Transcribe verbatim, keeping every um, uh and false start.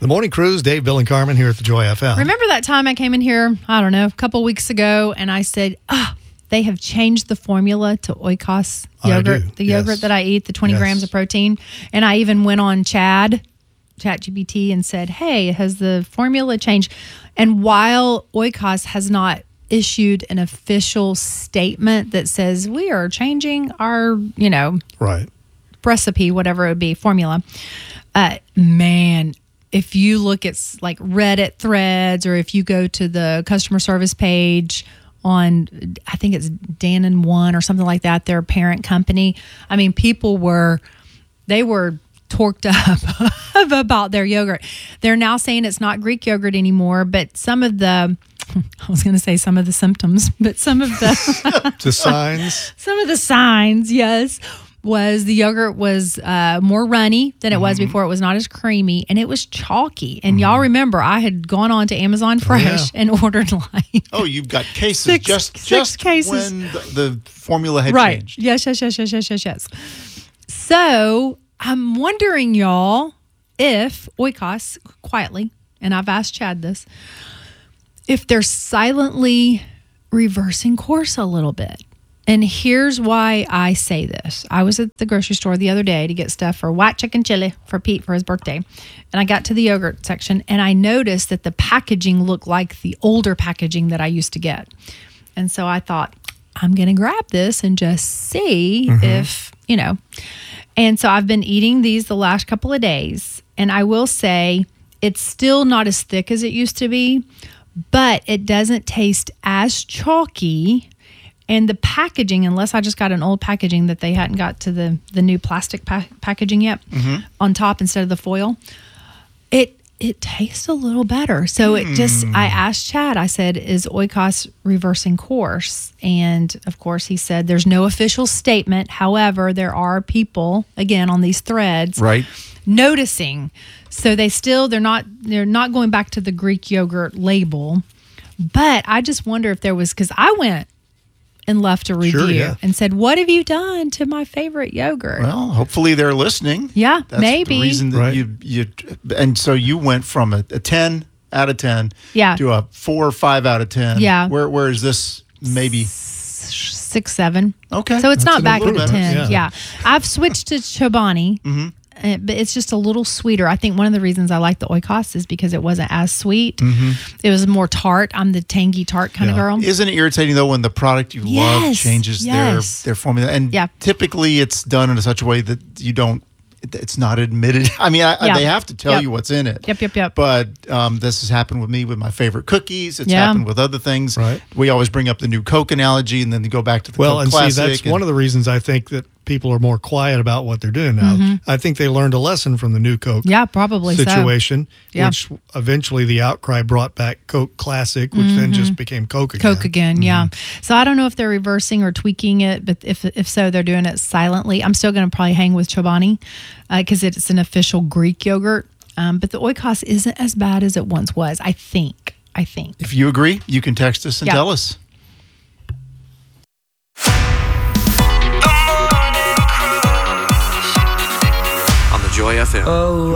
The Morning Cruise, Dave, Bill, and Carmen here at the Joy F M. Remember that time I came in here, I don't know, a couple weeks ago, and I said, ah, they have changed the formula to Oikos yogurt, I do. the yogurt Yes. that I eat, the twenty Yes. grams of protein. And I even went on Chad, ChatGPT, and said, hey, has the formula changed? And while Oikos has not issued an official statement that says we are changing our, you know, Right. recipe, whatever it would be, formula, uh, man, if you look at like Reddit threads, or if you go to the customer service page on, I think it's Dan and One or something like that, their parent company. I mean, people were, they were torqued up about their yogurt. They're now saying it's not Greek yogurt anymore, but some of the, I was going to say some of the symptoms, but some of the, The signs. some of the signs, yes, was the yogurt was uh, more runny than it was Mm-hmm. before. It was not as creamy, and it was chalky. And y'all remember, I had gone on to Amazon Fresh yeah. and ordered like Oh, you've got cases Six- just six just cases. when the, the formula had right. changed. Yes, yes, yes, yes, yes, yes, yes. So I'm wondering, y'all, if Oikos quietly, and I've asked Chad this, if they're silently reversing course a little bit. And here's why I say this. I was at the grocery store the other day to get stuff for white chicken chili for Pete for his birthday. And I got to the yogurt section, and I noticed that the packaging looked like the older packaging that I used to get. And so I thought, I'm going to grab this and just see if, you know. And so I've been eating these the last couple of days. And I will say it's still not as thick as it used to be, but it doesn't taste as chalky. And the packaging, unless I just got an old packaging that they hadn't got to the, the new plastic pa- packaging yet on top instead of the foil, it it tastes a little better. So it just, I asked Chad, I said, is Oikos reversing course? And of course he said there's no official statement. However, there are people, again, on these threads Right. noticing. So they still, they're not, they're not going back to the Greek yogurt label. But I just wonder if there was, because I went and left a review yeah. and said, what have you done to my favorite yogurt? Well, hopefully they're listening. Yeah, That's maybe. the reason that Right. you you and so you went from a, a ten out of ten Yeah. to a four or five out of ten. Yeah. Where where is this maybe? Six, seven. Okay. So it's That's not a back little at better. ten. Yeah. Yeah. I've switched to Chobani, Mm-hmm. uh, but it's just a little sweeter. I think one of the reasons I like the Oikos is because it wasn't as sweet. It was more tart. I'm the tangy tart kind of Yeah. girl. Isn't it irritating though when the product you love Yes, changes yes. their their formula? And Yeah. typically it's done in such a way that you don't. It's not admitted. I mean, I, Yeah. they have to tell Yep. you what's in it. Yep, yep, yep. But um, this has happened with me with my favorite cookies. It's Yeah. happened with other things. Right. We always bring up the new Coke analogy, and then you go back to the Well, Coke and Classic. see, that's one of the reasons I think that people are more quiet about what they're doing now. I think they learned a lesson from the new Coke Mm-hmm. Yeah, probably so. situation, Yeah. which eventually the outcry brought back Coke Classic, which then just became Coke again. Mm-hmm. Coke again, yeah. So I don't know if they're reversing or tweaking it, but if if so, they're doing it silently. I'm still going to probably hang with Chobani because it's an official Greek yogurt. Um, but the Oikos isn't as bad as it once was, I think. I think. If you agree, you can text us and Yeah. tell us. On the Joy F M.